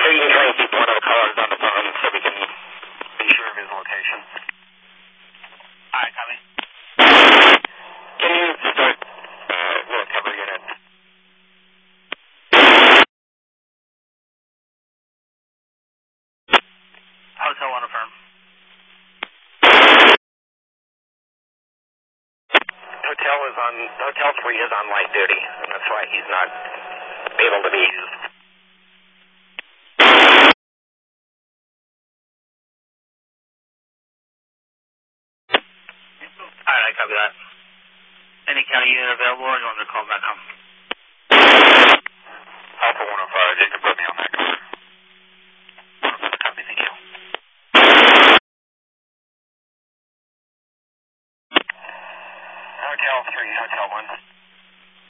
you can try and keep one of the callers on the phone so we can be sure of his location. Alright, copy. Can you start with cover unit? Hotel 1 affirm. Hotel 3 is on light duty, and that's why he's not able to be used. Alright, I copy that. Any county unit available, or you want me to call back home?